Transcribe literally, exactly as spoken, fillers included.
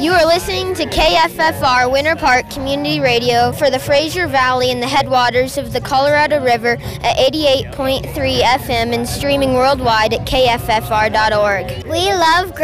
You are listening to K F F R Winter Park Community Radio for the Fraser Valley and the headwaters of the Colorado River at eighty-eight point three F M and streaming worldwide at K F F R dot org. We love